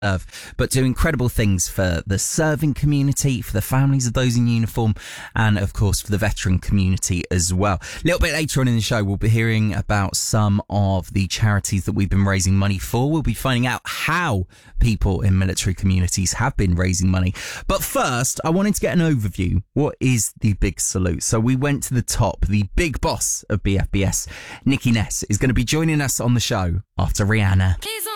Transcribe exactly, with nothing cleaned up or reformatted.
Earth, but do incredible things for the serving community, for the families of those in uniform, and of course for the veteran community as well. A little bit later on in the show, we'll be hearing about some of the charities that we've been raising money for. We'll be finding out how people in military communities have been raising money. But first, I wanted to get an overview. What is the big salute? So we went to the top. The big boss of B F B S, Nikki Ness, is going to be joining us on the show after Rihanna. Please